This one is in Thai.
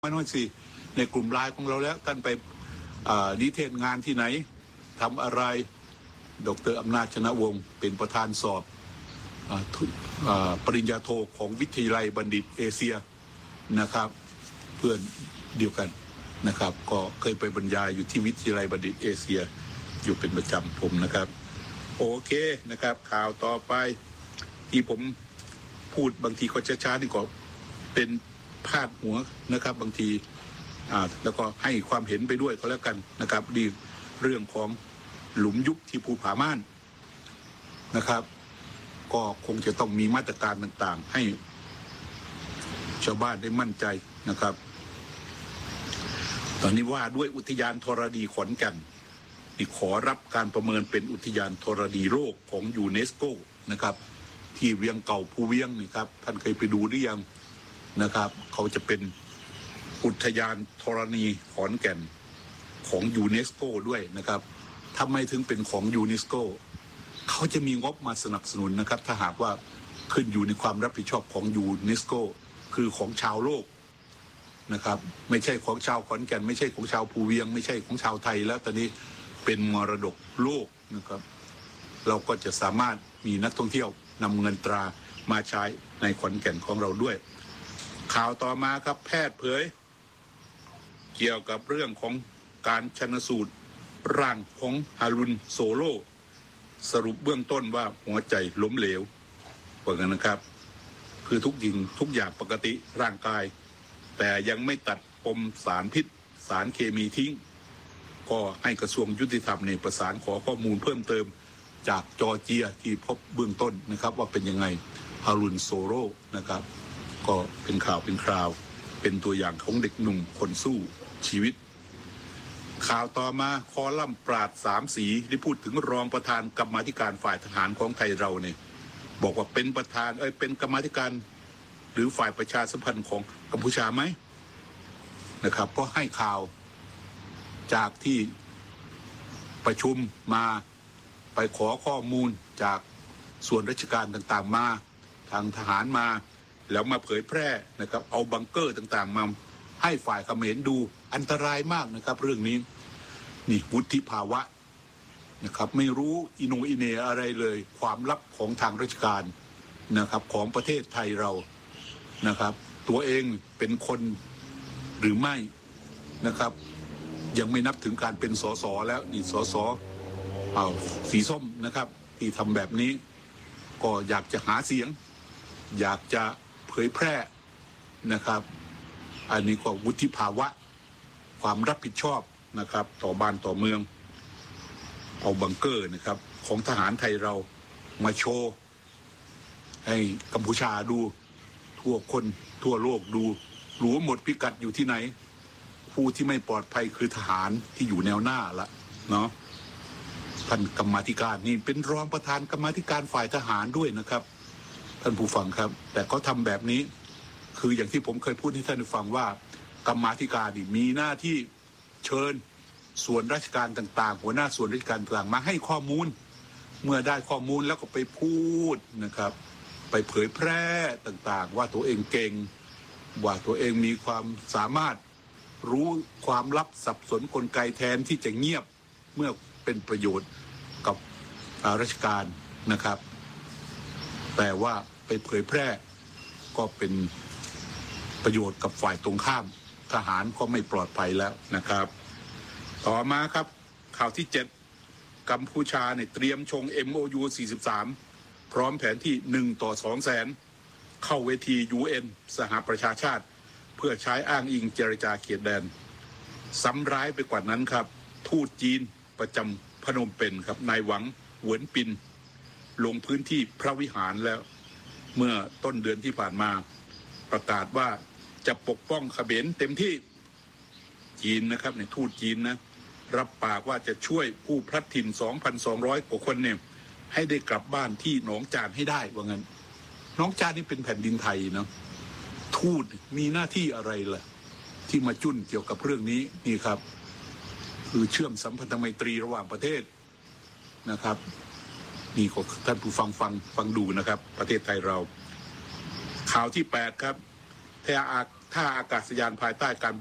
ไม่น้อยสิในกลุ่มไลน์ของเราแล้วท่านไปนิเทศงานที่ไหนทำอะไรดร.อำนาจชนะวงศ์เป็นประธานสอบปริญญาโทของวิทยาลัยบัณฑิตเอเชียนะครับเพื่อนเดียวกันนะครับก็เคยไปบรรยายอยู่ที่วิทยาลัยบัณฑิตเอเชียอยู่เป็นประจำผมนะครับโอเคนะครับข่าวต่อไปที่ผมพูดบางทีก็ช้าๆนี่ก็เป็นพาดหัวนะครับบางทีแล้วก็ให้ความเห็นไปด้วยก็แล้วกันนะครับดีเรื่องของหลุมยุบที่ภูผาม่านนะครับก็คงจะต้องมีมาตรการต่างๆให้ชาวบ้านได้มั่นใจนะครับตอนนี้ว่าด้วยอุทยานธรณีขอนแก่นที่ขอรับการประเมินเป็นอุทยานธรณีโลกของยูเนสโกนะครับที่เวียงเก่าภูเวียงนี่ครับท่านเคยไปดูหรือยังนะครับเขาจะเป็นอุทยานธรณีขอนแก่นของยูเนสโกด้วยนะครับทำไมถึงเป็นของยูเนสโกเขาจะมีงบมาสนับสนุนนะครับถ้าหากว่าขึ้นอยู่ในความรับผิดชอบของยูเนสโกคือของชาวโลกนะครับไม่ใช่ของชาวขอนแก่นไม่ใช่ของชาวภูเวียงไม่ใช่ของชาวไทยแล้วตอนนี้เป็นมรดกโลกนะครับเราก็จะสามารถมีนักท่องเที่ยวนำเงินตรามาใช้ในขอนแก่นของเราด้วยข่าวต่อมาครับแพทย์เผยเกี่ยวกับเรื่องของการชันสูตรร่างของฮารุนโซโลสรุปเบื้องต้นว่าหัวใจล้มเหลวว่างั้นนะครับคือทุกอย่างปกติร่างกายแต่ยังไม่ตัดปมสารพิษสารเคมีทิ้งก็ให้กระทรวงยุติธรรมในประสานขอข้อมูลเพิ่มเติมจากจอร์เจียที่พบเบื้องต้นนะครับว่าเป็นยังไงฮารุนโซโลนะครับก็เป็นข่าวเป็นคราวเป็นตัวอย่างของเด็กหนุ่มคนสู้ชีวิตข่าวต่อมาคอลัมน์ปราดสามสีได้พูดถึงรองประธานกรรมาธิการฝ่ายทหารของไทยเราเนี่ยบอกว่าเป็นประธานเป็นกรรมาธิการหรือฝ่ายประชาสัมพันธ์ของกัมพูชาไหมนะครับก็ให้ข่าวจากที่ประชุมมาไปขอข้อมูลจากส่วนราชการต่างๆมาทางทหารมาแล้วมาเผยแพร่นะครับเอาบังเกอร์ต่างๆมาให้ฝ่ายเขมรดูอันตรายมากนะครับเรื่องนี้นี่วุฒิภาวะนะครับไม่รู้อิโนอิเนอะไรเลยความลับของทางราชการนะครับของประเทศไทยเรานะครับตัวเองเป็นคนหรือไม่นะครับยังไม่นับถึงการเป็นสสแล้วนี่สสสีส้มนะครับที่ทำแบบนี้ก็อยากจะหาเสียงอยากจะเผยแพร่นะครับอันนี้ก็วุฒิภาวะความรับผิดชอบนะครับต่อบ้านต่อเมืองเอาบังเกอร์นะครับของทหารไทยเรามาโชว์ให้กัมพูชาดูทั่วโลกดูรู้หมดพิกัดอยู่ที่ไหนผู้ที่ไม่ปลอดภัยคือทหารที่อยู่แนวหน้าละเนาะท่านกรรมาธิการนี่เป็นรองประธานกรรมาธิการฝ่ายทหารด้วยนะครับท่านผู้ฟังครับแต่เขาทำแบบนี้คืออย่างที่ผมเคยพูดให้ท่านฟังว่ากรรมาธิการนี่มีหน้าที่เชิญส่วนราชการต่างๆหัวหน้าส่วนราชการต่างๆมาให้ข้อมูลเมื่อได้ข้อมูลแล้วก็ไปพูดนะครับไปเผยแพร่ต่างๆว่าตัวเองเก่งว่าตัวเองมีความสามารถรู้ความลับสับสนกลไกแทนที่จะเงียบเมื่อเป็นประโยชน์กับราชการนะครับแต่ว่าไปเผยแพร่ก็เป็นประโยชน์กับฝ่ายตรงข้ามทหารก็ไม่ปลอดภัยแล้วนะครับต่อมาครับข่าวที่7กัมพูชาเนี่ยเตรียมชง MOU 43พร้อมแผนที่1 ต่อ 200,000เข้าเวที UN สหประชาชาติเพื่อใช้อ้างอิงเจรจาเขตแดนซ้ำร้ายไปกว่านั้นครับทูตจีนประจำพนมเปญครับนายหวังเหวินปินลงพื้นที่พระวิหารแล้วเมื่อต้นเดือนที่ผ่านมาประกาศว่าจะปกป้องเขมรเต็มที่จีนนะครับในทูตจีนนะรับปากว่าจะช่วยผู้พลัดถิ่น 2,200 กว่าคนเนี่ยให้ได้กลับบ้านที่หนองจานให้ได้ว่างั้นหนองจานนี่เป็นแผ่นดินไทยเนาะทูตมีหน้าที่อะไรล่ะที่มาจุ้นเกี่ยวกับเรื่องนี้นี่ครับคือเชื่อมสัมพันธไมตรีระหว่างประเทศนะครับนี่ก็ท่านผู้ฟังดูนะครับประเทศไทยเราข่าวที่8ครับท่าอากาศยานภายใต้การ